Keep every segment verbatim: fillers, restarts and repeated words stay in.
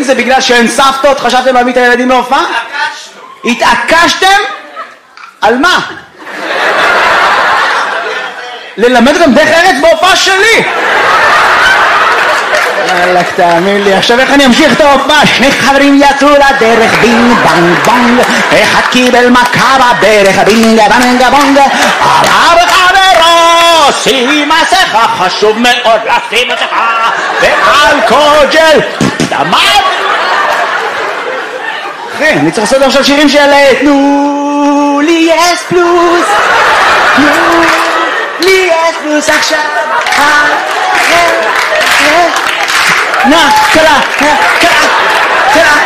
זה בגלל שהן סבתות, חשבתם להביא את הילדים להופעה? התעקשנו. התעקשתם? על מה? ללמד גם דרך ארץ בהופעה שלי. אלק, תאמין לי, עכשיו איך אני אמשיך את ההופעה? שני חברים יצאו לדרך, בינג בנג בונג, אחד קיבל מכה בברך, בינג בנג בונג, עליו חברו, שים מסכה, חשוב מאוד לשים מסכה, ואלכוג'ל, דמד. אחי, אני צריך לעשות עכשיו שירים של תנו לי אס פלוס, תנו לי אס פלוס עכשיו, נה, קלה, קלה, קלה.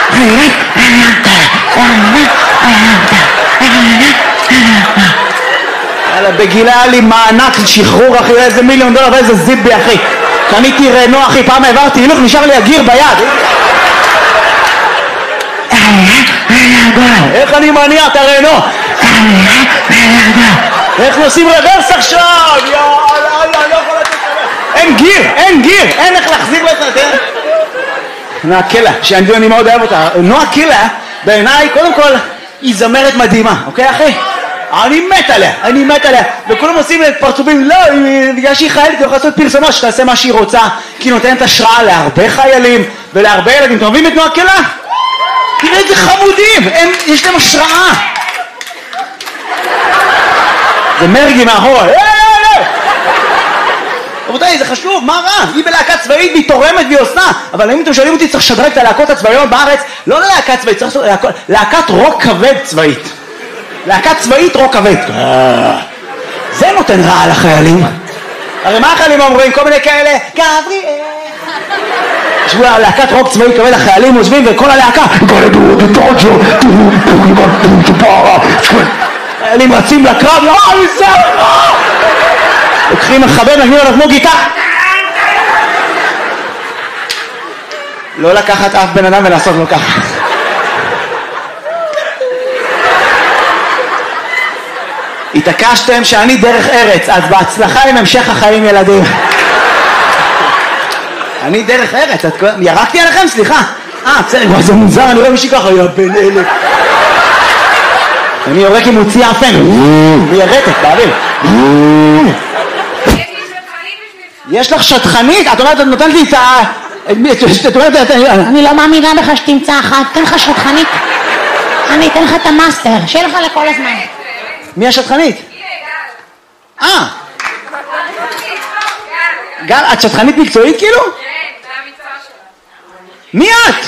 יאללה, בגילה היה לי מענק שחרור אחי, איזה מיליון דולר ואיזה זיבי אחי. קניתי רנו אחי, פעם העברתי הילוך, נשאר לי הגיר ביד. איך אני מניע את הרנו? איך נוסעים רוורס עכשיו? יאללה, לא יכול לתת לך. אין גיר, אין גיר, אין איך להחזיק לזה. נועה קילה, שאני מאוד אוהב אותה. נועה קילה, בעיניי, קודם כל, היא זמרת מדהימה, אוקיי אחי? אני מת עליה, אני מת עליה. וכולם עושים פרצופים, לא, בגלל שהיא חיילת, היא יכולה לעשות פרסומות שתעשה מה שהיא רוצה, כי היא נותנת השראה להרבה חיילים ולהרבה ילדים. אתם אוהבים את נועה קילה? תראה איזה חמודים, הם, יש להם השראה. זה מרגי מאחור. רבותיי, זה חשוב, מה רע? היא בלהקה צבאית והיא תורמת והיא עושה. אבל אם אתם שואלים אותי, צריך לשדרג את הלהקות הצבאיות בארץ, לא ללהקה צבאית, צריך לעשות להקת רוק כבד צבאית. להקה צבאית רוק כבד. זה נותן רע לחיילים. הרי מה החיילים אומרים? כל מיני כאלה, גבריאל. ישבו להקת רוק צבאי כבד, החיילים עוזבים וכל הלהקה חיילים רצים לקרב, לא, זה לא! לוקחים מחבר, נגנים עליו כמו גיטה. לא לקחת אף בן אדם ולעשות לו ככה. התעקשתם שאני דרך ארץ, אז בהצלחה עם המשך החיים ילדים. אני דרך ארץ, ירקתי עליכם? סליחה. אה, בסדר, זה מוזר, אני רואה מישהי ככה, יא בן אלה. אני יורק עם מוציא אפן, וירקת, באוויר. יש לך שטחנית? את אומרת, את נותנת לי את ה... אני לא מאמינה בך שתמצא אחת, תן לך שטחנית. אני אתן לך את המאסטר, שיהיה לך לכל הזמן. מי השטחנית? אה. גל, את שטחנית מקצועית כאילו? כן, זה המקצוע שלה. מי את?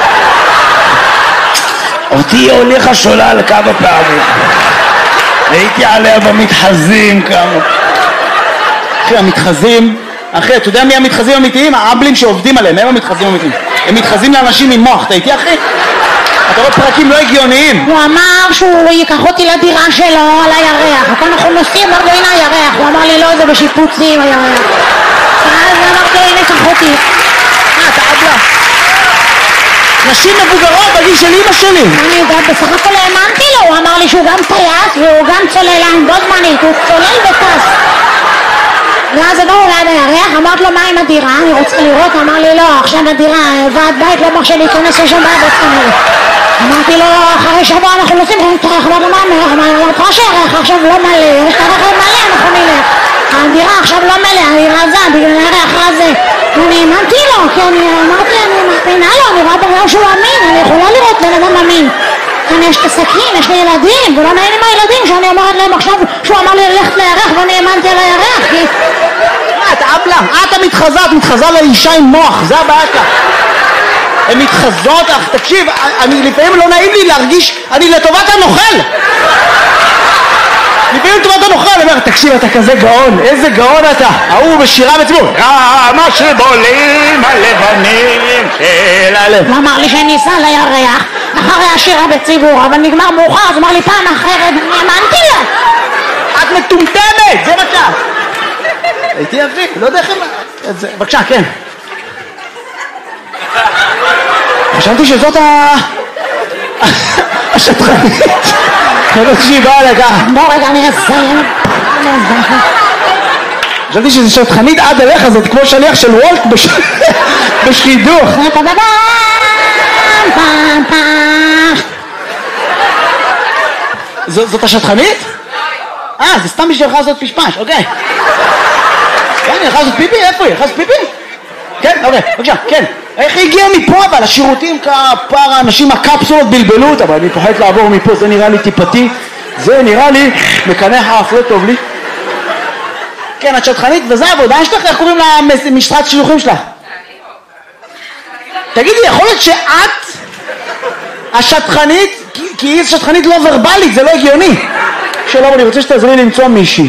אותי הוליכה שולל כמה פעמים. הייתי עליה במתחזים כמה. אחי, המתחזים, אחי, אתה יודע מי המתחזים האמיתיים? האבלים שעובדים עליהם, הם המתחזים האמיתיים. הם מתחזים לאנשים עם מוח, אתה איתי אחי? אתה רואה פרקים לא הגיוניים. הוא אמר שהוא ייקח אותי לדירה שלו על הירח. וכאן אנחנו נוסעים, אמרתי לו, הנה הירח. הוא אמר לי, לא, זה בשיפוצים הירח. אז אמרתי לו, הנה, קח אותי. אה, אתה אבלה. נשים מבוגרות בגיל של אמא שלי. אני יודעת, בסך הכל האמנתי לו. הוא אמר לי שהוא גם טייס והוא גם צוללן בו זמנית. הוא צולל וטס. ואז הגענו ליד הירח, אמרת לו מה עם הדירה, אני רוצה לראות, אמר לי לא, עכשיו הדירה, ועד בית לא מרשה להיכנס, יש שם בעד עצמנו. אמרתי לו, אחרי שבוע אנחנו נוסעים, אנחנו לא ממש, אמרת שהירח עכשיו לא מלא, יש את הרכב מלא, אנחנו נלך. הדירה עכשיו לא מלא, אני רזה, בגלל הירח הזה. אני האמנתי לו, כי אני אמרתי, אני מאמינה לו, אני רואה בגלל שהוא אמין, אני יכולה לראות בן אדם אמין. כאן יש את הסכין, יש לי ילדים, ולא נעים עם הילדים שאני אומרת להם עכשיו שהוא אמר לי ללכת לירח ואני האמנתי על הירח, כי... את אבלה, את המתחזה, את מתחזה לאישה עם מוח, זה הבעיה כאן. הן מתחזות, אך תקשיב, אני לפעמים לא נעים לי להרגיש, אני לטובת הנוכל. לפעמים לטובת הנוכל, אני אומר, תקשיב, אתה כזה גאון, איזה גאון אתה. ההוא בשירה בציבור, כמה שבולים הלבנים של הלב. הוא אמר לי שאני אסע לירח, אחרי השירה בציבור, אבל נגמר מאוחר, אז אמר לי פעם אחרת, אני האמנתי לה. את מטומטמת, זה בבקשה. הייתי יפי, לא יודע איך... בבקשה, כן. חשבתי שזאת ה... השטחנית. חשבתי שהיא באה לכך. בוא רגע, אני אסיים. חשבתי שזו שטחנית עד אליך, זאת כמו שליח של וולט בשידוך. תודה רבה. זאת השטחנית? אה, זה סתם בשביל לך לעשות פשפש, אוקיי. כן, היא הלכה לעשות פיפי? איפה היא? הלכה לעשות פיפי? כן, אוקיי, בבקשה, כן. איך היא הגיעה מפה אבל? השירותים כפר האנשים הקפסולות בלבלו אותה, אבל אני פוחד לעבור מפה, זה נראה לי טיפתי. זה נראה לי מקנח האף, לא טוב לי. כן, את שטחנית, וזה העבודה שלך? איך קוראים למשרת שילוחים שלך? תגידי, יכול להיות שאת השטחנית, כי היא שטחנית לא ורבלית, זה לא הגיוני. שלום, אני רוצה שתעזרי לי למצוא מישהי.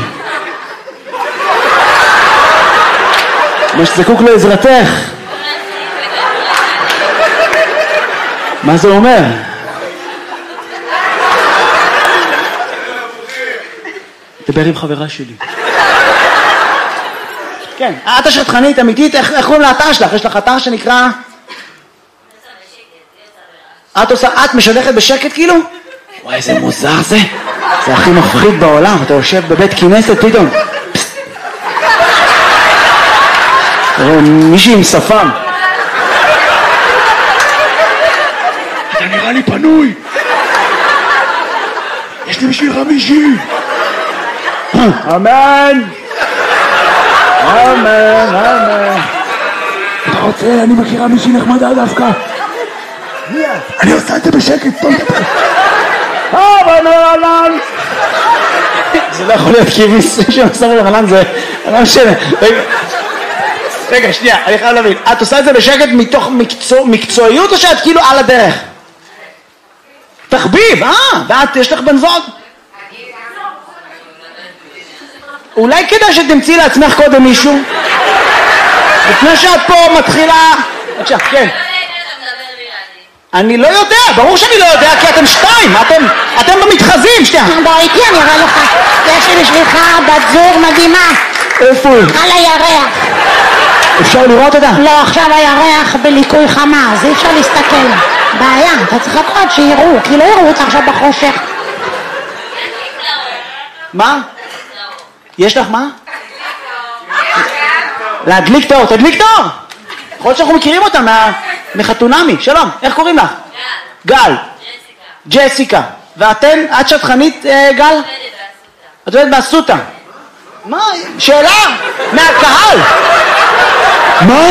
מה שזקוק לעזרתך. מה זה אומר? דבר עם חברה שלי. כן, את השטחנית אמיתית, איך קוראים לאתר שלך? יש לך אתר שנקרא... את עושה, את משדכת בשקט כאילו? וואי, איזה מוזר זה. זה הכי מפחיד בעולם, אתה יושב בבית כנסת פתאום. תראה, מישהי עם שפם. אתה נראה לי פנוי. יש לי בשבילך מישהי. אמן. אמן, אמן. אתה רוצה, אני מכירה מישהי נחמדה דווקא. אני עושה את זה בשקט, טוב. אבל מרלן. זה לא יכול להיות כי מישהו שעושה מרלן זה... לא משנה. רגע, שנייה, אני חייב להבין. את עושה את זה בשקט מתוך מקצועיות או שאת כאילו על הדרך? תחביב, אה, ואת יש לך בן זוג? אולי כדאי שתמצאי לעצמך קודם מישהו? לפני שאת פה מתחילה... בבקשה, כן. אני לא יודע, ברור שאני לא יודע, כי אתם שתיים, אתם, אתם במתחזים, שתיים. בוא איתי, אני אראה לך. יש לי בשבילך בת זוג מדהימה. איפה היא? על הירח. אפשר לראות אותה? לא, עכשיו הירח בליקוי חמה, אז אי אפשר להסתכל. בעיה, אתה צריך לקרות שיראו, כי לא יראו אותה עכשיו בחושך. מה? יש לך מה? להדליק תאור, תדליק תאור! יכול להיות שאנחנו מכירים אותה מחתונמי. שלום, איך קוראים לך? גל. גל. ג'סיקה. ג'סיקה. ואתן, את שטחנית, גל? את עובדת באסותא. מה? שאלה? מהקהל. מה?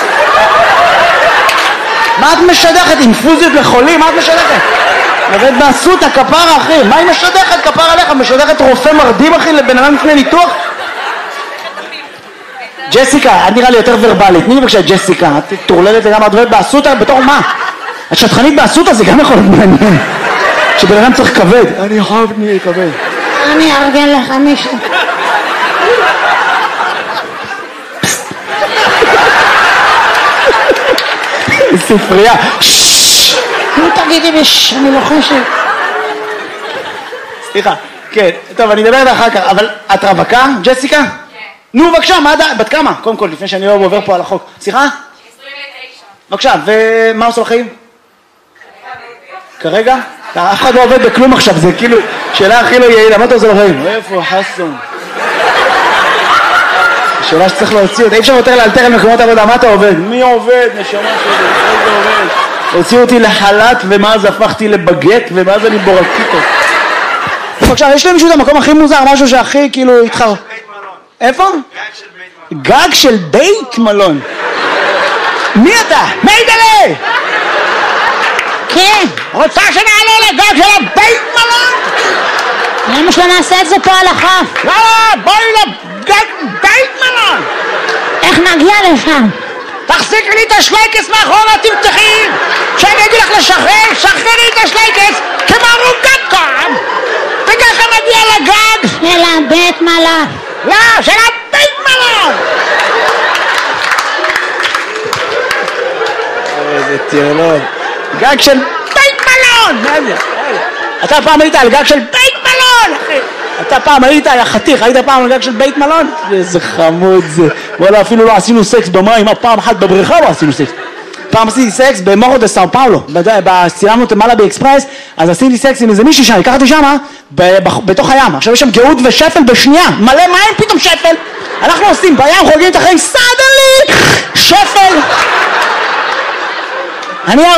מה את משדכת? אינפוזיות לחולים? מה את משדכת? עובדת באסותא, כפרה אחי. מה היא משדכת? כפרה עליך. משדכת רופא מרדים אחי לבן אדם לפני ניתוח? ג'סיקה, את נראה לי יותר ורבלית. תני לי בבקשה ג'סיקה, את תורללת לגמרי, את עובדת באסותא בתור מה? את שטחנית באסותא זה גם יכול להיות מעניין. שבן אדם צריך כבד. אני חייב נהיה כבד. אני ארגן לך מישהו. ספרייה. נו תגידי בש, אני לוחשת. סליחה, כן, טוב אני אדבר אחר כך, אבל את רווקה, ג'סיקה? כן. נו בבקשה, מה עדיין? בת כמה? קודם כל, לפני שאני לא עובר פה על החוק. סליחה? עשרים ותשע. בבקשה, ומה עושה לחיים? כרגע? אף אחד לא עובד בכלום עכשיו, זה כאילו שאלה הכי לא יעילה, מה אתה עושה לחיים? איפה חסון? שאלה שצריך להוציא אותה, אי אפשר יותר לאלתר על מקומות עבודה, מה אתה עובד? מי עובד? נשמה שלי, איזה עובד? הוציאו אותי לחל"ת ומאז הפכתי לבגט ומאז אני בורקיטו. בבקשה, יש לי מישהו את המקום הכי מוזר, משהו שהכי כאילו התחר... איפה? גג של בית מלון. מי אתה? מיידלה! כן. רוצה שנעלה לגג של הבית מלון? למה שלא נעשה את זה פה על החוף? לא, בואי לגג בית מלון! איך נגיע לשם? תחזיקי לי את השלייקס מאחורה, תמתחי! כשאני אגיד לך לשחרר, שחררי את השלייקס כמו רוגטקום! וככה נגיע לגג של הבית מלון. לא, של הבית מלון! איזה טירלון. גג של בית מלון! מה זה? אתה פעם היית על גג של בית מלון, אחי! אתה פעם היית, היה חתיך, היית פעם על גג של בית מלון? איזה חמוד זה. וואלה, אפילו לא עשינו סקס במים, פעם אחת בבריכה לא עשינו סקס. פעם עשיתי סקס במורו דה סאו פאולו, צילמנו את מלאבי אקספרס, אז עשיתי סקס עם איזה מישהי שם, לקחתי שמה, בתוך הים. עכשיו יש שם גאות ושפל בשנייה, מלא מים פתאום שפל. אנחנו עושים בים, חוגגים את החיים, סדלי, שפל. אני